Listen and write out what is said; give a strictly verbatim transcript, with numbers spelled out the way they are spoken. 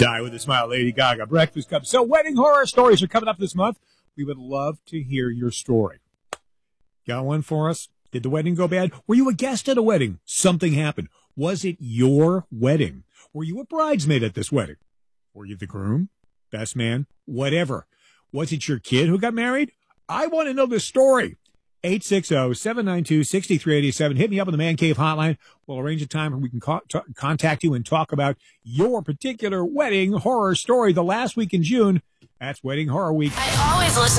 Die with a Smile, Lady Gaga, Breakfast Cup. So wedding horror stories are coming up this month. We would love to hear your story. Got one for us? Did the wedding go bad? Were you a guest at a wedding? Something happened. Was it your wedding? Were you a bridesmaid at this wedding? Were you the groom? Best man? Whatever. Was it your kid who got married? I want to know the story. eight six zero, seven nine two, six three eight seven. Hit me up on the Man Cave hotline. We'll arrange a time where we can co- t- contact you and talk about your particular wedding horror story the last week in June. That's Wedding Horror Week. I always listen